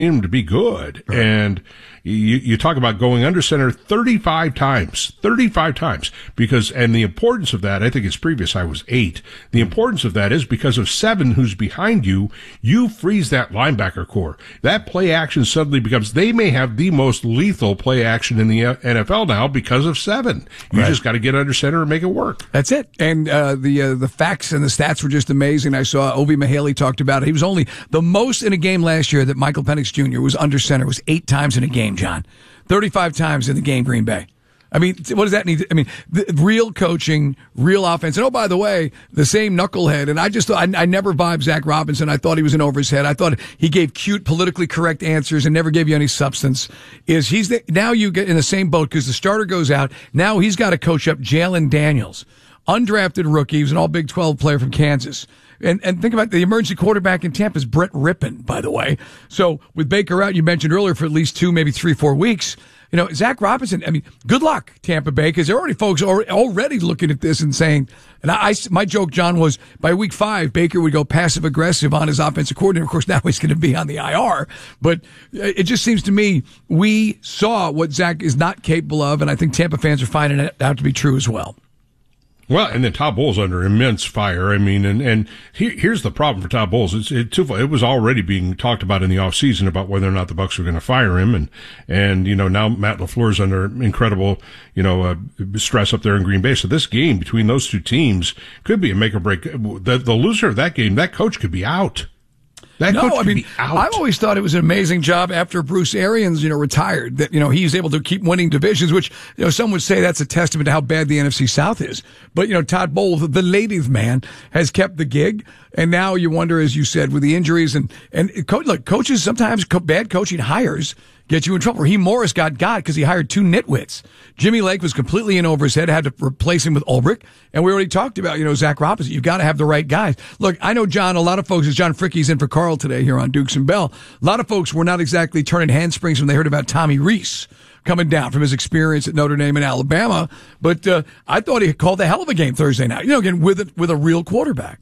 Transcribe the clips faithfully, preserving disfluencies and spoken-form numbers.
him to be good. Right. And you, you talk about going under center thirty-five times, thirty-five times, because, and the importance of that, I think it's previous I was eight. The importance of that is because of seven who's behind you, you freeze that linebacker core. That play action suddenly becomes, they may have the most lethal play action in the N F L now because of seven. You right. just got to get under center and make it work. That's it. And, uh, the, uh, the facts and the stats were just amazing. I saw Ovi Mihaly talked about it. He was only the most in a game last year that Michael Penix Junior was under center was eight times in a game, John. thirty-five times in the game, Green Bay. I mean, what does that need? I mean, the, real coaching, real offense. And oh, by the way, the same knucklehead. And I just thought, I, I never vibed Zach Robinson. I thought he was in over his head. I thought he gave cute, politically correct answers and never gave you any substance. Is he's the, now you get in the same boat because the starter goes out. Now he's got to coach up Jalen Daniels, undrafted rookie. He was an all Big twelve player from Kansas. And, and think about the emergency quarterback in Tampa is Brett Rippon, by the way. So with Baker out, you mentioned earlier for at least two, maybe three, four weeks. You know, Zach Robinson, I mean, good luck, Tampa Bay, because there are already folks already looking at this and saying, and I, I, my joke, John, was by week five, Baker would go passive aggressive on his offensive coordinator. Of course, now he's going to be on the I R. But it just seems to me we saw what Zach is not capable of, and I think Tampa fans are finding it out to be true as well. Well, and then Todd Bowles under immense fire. I mean, and, and here, here's the problem for Todd Bowles. It's, it, it was already being talked about in the offseason about whether or not the Bucs were going to fire him. And, and, you know, now Matt LaFleur's under incredible, you know, uh, stress up there in Green Bay. So this game between those two teams could be a make or break. The, the loser of that game, that coach could be out. That no, coach I could mean, be out. I've always thought it was an amazing job after Bruce Arians, you know, retired, that, you know, he's able to keep winning divisions, which, you know, some would say that's a testament to how bad the N F C South is. But, you know, Todd Bowles, the ladies man, has kept the gig. And now you wonder, as you said, with the injuries and, and co- look, coaches, sometimes co- bad coaching hires get you in trouble. Raheem Morris got got because he hired two nitwits. Jimmy Lake was completely in over his head, had to replace him with Ulbrich. And we already talked about, you know, Zach Robinson. You've got to have the right guys. Look, I know, John, a lot of folks, as John Fricke's in for Carl today here on Dukes and Bell, a lot of folks were not exactly turning handsprings when they heard about Tommy Rees coming down from his experience at Notre Dame and Alabama. But uh, I thought he called a hell of a game Thursday night, you know, again, with a, with a real quarterback.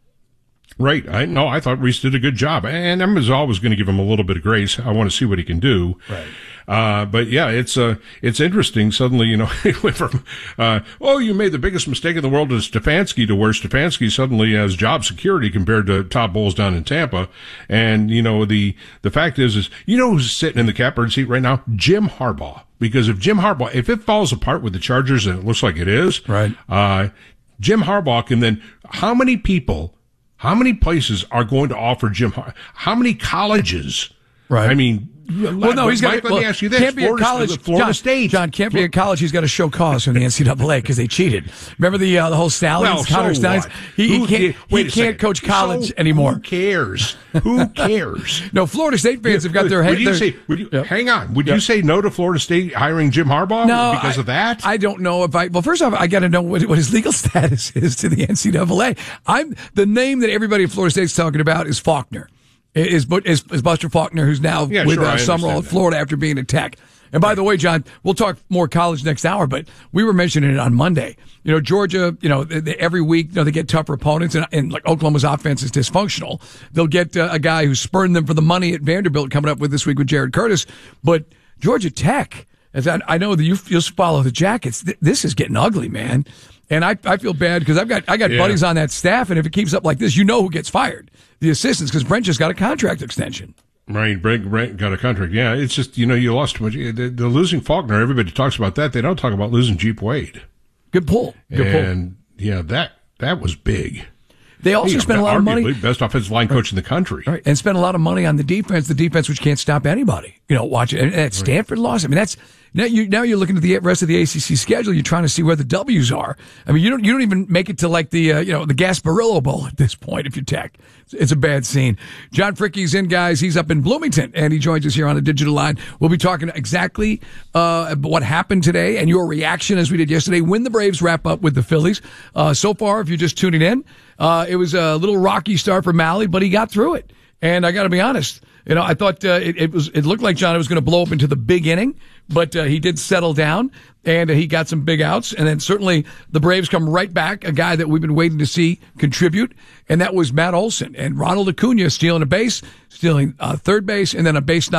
Right. I no, I thought Reese did a good job. And I'm always going to give him a little bit of grace. I want to see what he can do. Right. Uh, but yeah, it's, uh, it's interesting. Suddenly, you know, it went from, uh, oh, you made the biggest mistake in the world to Stefanski to where Stefanski suddenly has job security compared to Todd Bowles down in Tampa. And, you know, the, the fact is, is, you know who's sitting in the catbird seat right now? Jim Harbaugh. Because if Jim Harbaugh, if it falls apart with the Chargers, and it looks like it is, right. uh, Jim Harbaugh can then, how many people, how many places are going to offer Jim Harbaugh? How many colleges? Right. I mean, well, no, he's got. Mike, let well, me ask you this: can't be Florida, a college. Florida John, State. John can't be a college. He's got to show cause from the N C double A because they cheated. Remember the uh, the whole Stallions, well, Connor so Stallions. What? He, he Who, can't. wait He can't coach college so anymore. Who cares? Who cares? No, Florida State fans have got their head. Would you say? Would you, yep. Hang on. Would yep. you say no to Florida State hiring Jim Harbaugh no, because I, of that? I don't know if I. Well, first off, I got to know what, what his legal status is to the N C double A. I'm the name that everybody at Florida State's talking about is Faulkner. Is, is, is Buster Faulkner, who's now yeah, with sure, uh, Summerall at Florida after being at Tech. And by the way, John, we'll talk more college next hour, but we were mentioning it on Monday. You know, Georgia, you know, they, they, every week, you know, they get tougher opponents, and, and like Oklahoma's offense is dysfunctional. They'll get uh, a guy who's spurned them for the money at Vanderbilt coming up with this week with Jared Curtis. But Georgia Tech, as I, I know that you, you'll follow the Jackets, th- this is getting ugly, man. And I, I feel bad because I've got I got yeah. buddies on that staff, and if it keeps up like this, you know who gets fired. The assistants, because Brent just got a contract extension. Right, Brent, Brent got a contract. Yeah, it's just, you know, you lost too much. The, the losing Faulkner, everybody talks about that. They don't talk about losing Jeep Wade. Good pull. Good and, pull. And, yeah, that that was big. They also you spent know, a lot of money. Best offensive line coach right. in the country. Right. And spent a lot of money on the defense, the defense which can't stop anybody. You know, watch it. And that Stanford right. loss. I mean, that's, now, you, now you're looking at the rest of the A C C schedule. You're trying to see where the W's are. I mean, you don't, you don't even make it to like the, uh, you know, the Gasparillo Bowl at this point if you're Tech. It's, it's a bad scene. John Fricke's in, guys. He's up in Bloomington, and he joins us here on a digital line. We'll be talking exactly, uh, what happened today and your reaction as we did yesterday when the Braves wrap up with the Phillies. Uh, so far, if you're just tuning in, uh, it was a little rocky start for Mahle, but he got through it. And I got to be honest, You know, I thought uh, it, it was. It looked like John it was going to blow up into the big inning, but uh, he did settle down and uh, he got some big outs. And then certainly the Braves come right back, a guy that we've been waiting to see contribute, and that was Matt Olson and Ronald Acuna stealing a base, stealing uh, third base, and then a base knock.